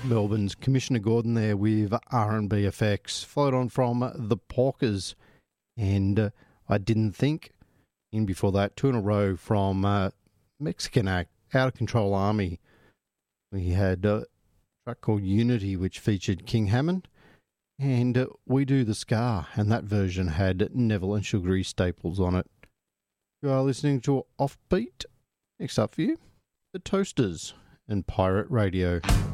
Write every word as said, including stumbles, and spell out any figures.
Melbourne's Commissioner Gordon there with R and B Effects, followed on from The Porkers and uh, I Didn't Think. In before that, two in a row from uh, Mexican act, Out of Control Army. We had a track called Unity, which featured King Hammond, and uh, We Do the Scar, and that version had Neville and Sugary Staples on it. You are listening to Offbeat. Next up for you, The Toasters and Pirate Radio.